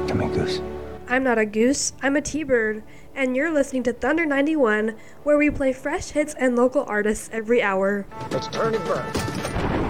Talk to me, Goose. I'm not a goose, I'm a T-bird, and you're listening to Thunder 91, where we play fresh hits and local artists every hour. Let's turn and burn.